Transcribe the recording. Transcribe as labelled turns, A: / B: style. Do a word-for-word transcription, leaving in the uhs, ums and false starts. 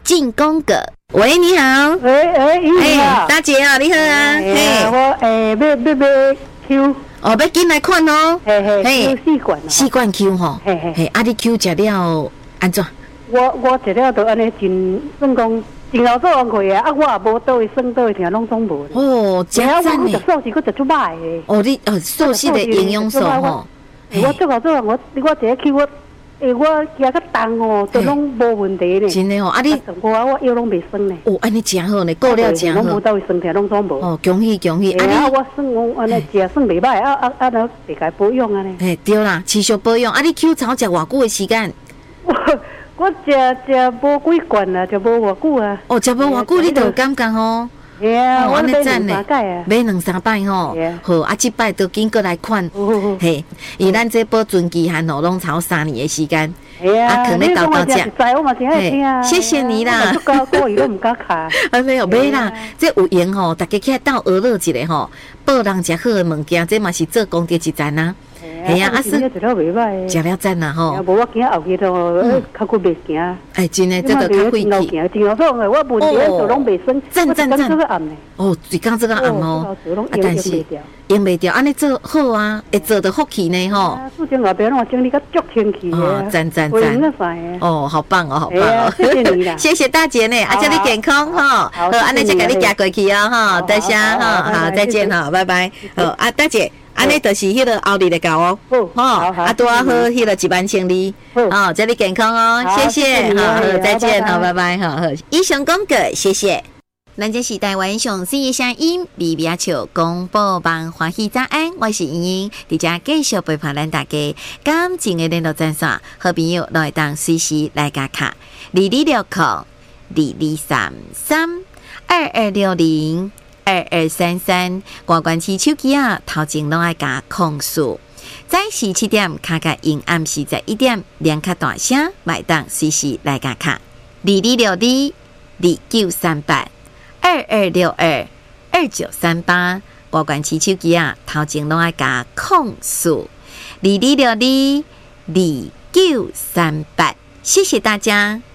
A: 进攻个。喂，你好。
B: 喂喂，你好，
A: 大姐啊，你好啊。
B: 嘿，我诶，要要要 Q，
A: 哦，要紧来看哦。
B: 嘿嘿 ，Q 四罐，
A: 四罐 Q 吼。
B: 嘿嘿，
A: 嘿，啊，你 Q 食了安怎？
B: 我我食了都安尼真算讲。真老做完去啊！啊，我也无倒位算倒位听，拢总无。
A: 哦，真赞呢！
B: 我食素食，佫食足歹的。
A: 哦，你哦，素食的营养素吼。
B: 我做老做完，我我一个去我，诶，我行较重哦，都拢无问题呢。
A: 真的哦，啊你
B: 我我腰拢袂酸呢。
A: 哦，安尼真好呢，顾了真好。
B: 拢无倒位算听，拢总无。
A: 哦，恭喜恭喜！
B: 啊，你我算我安尼食算袂歹，啊啊啊，那得该保养安尼。
A: 嘿，对啦，持续保养。啊，你 Q 草食偌久的时间？
B: 我食食无几罐啦，就无偌久啊。
A: 哦，食无偌久，你就有感觉吼。
B: 系啊，我买两三摆
A: 啊，买两三摆吼。好，啊，这摆都紧过来看。嘿，以咱这保存期限吼，拢超三年的时间。啊，可能到到这。谢谢你啦。
B: 高高伊都唔敢卡。
A: 啊，没有买啦，这有闲吼，大家起来斗娱乐一下吼，报人食好的物件，这嘛是做功德一赞啊。哎呀，啊是，食了袂歹，食了赞啦吼。
B: 无我惊后日都较骨袂行。
A: 哎，真诶，这个较费气。
B: 真老爽诶，我问题都拢袂酸。
A: 赞赞赞！
B: 这个暗呢。
A: 哦，最讲这个暗哦，啊，但是用袂掉，安尼做好啊，会做得福气呢吼。
B: 事情外边拢整理较足清气
A: 哦，赞赞赞！哦，好棒哦，好棒哦！
B: 谢谢你啦，
A: 谢谢大姐呢，啊，祝你健康哈。好，安尼就给你行过去哦哈，多谢哈，好，再见哈，拜拜。好啊，大姐。安尼就是迄个后日的搞哦，吼，啊拄啊好，迄个一万千里，哦，祝你健康哦，谢谢，好，再见，好，拜拜，好，好，以上广告，谢谢。咱这是台湾上新的声音，微微笑广播网欢喜早安，我是莹莹，伫遮继续陪伴咱大家，感情的联络专线，好朋友来当随时来加卡，二二六零二二三三二二六零。二二三三，挂关起手机啊，头前拢爱加控诉。早时七点，卡卡因暗时十一点，连卡大声，买当随时来加卡。二二六二二九三八，二二六二二九三八，挂关起手机啊，头前拢爱加控诉。二二六二二九三八，谢谢大家。